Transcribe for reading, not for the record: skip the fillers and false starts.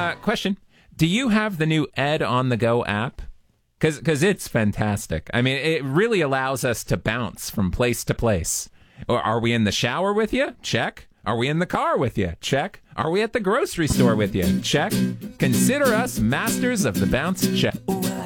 Question. Do you have the new Ed on the Go app? Because it's fantastic. I mean, it really allows us to bounce from place to place. Or are we in the shower with you? Check. Are we in the car with you? Check. Are we at the grocery store with you? Check. Consider us masters of the bounce check.